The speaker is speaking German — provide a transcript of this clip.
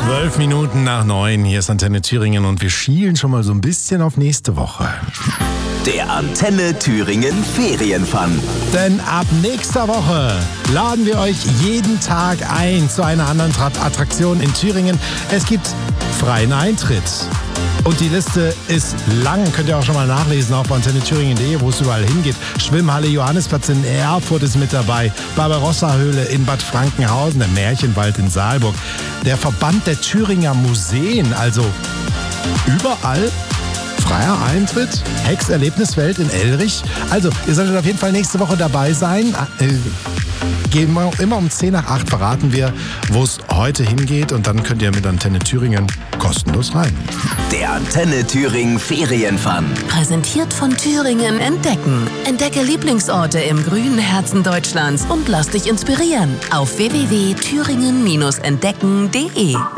12 Minuten nach 9, hier ist Antenne Thüringen und wir schielen schon mal so ein bisschen auf nächste Woche. Der Antenne Thüringen Ferienfun. Denn ab nächster Woche laden wir euch jeden Tag ein zu einer anderen Attraktion in Thüringen. Es gibt freien Eintritt. Und die Liste ist lang, könnt ihr auch schon mal nachlesen auf antennethüringen.de, wo es überall hingeht. Schwimmhalle Johannisplatz in Erfurt ist mit dabei, Barbarossa-Höhle in Bad Frankenhausen, der Märchenwald in Saalburg, der Verband der Thüringer Museen, also überall freier Eintritt, Hex-Erlebniswelt in Elrich. Also, ihr solltet auf jeden Fall nächste Woche dabei sein. Immer um 10 nach 8 verraten wir, wo es heute hingeht und dann könnt ihr mit Antenne Thüringen kostenlos rein. Der Antenne Thüringen Ferienfun. Präsentiert von Thüringen Entdecken. Entdecke Lieblingsorte im grünen Herzen Deutschlands und lass dich inspirieren auf www.thüringen-entdecken.de.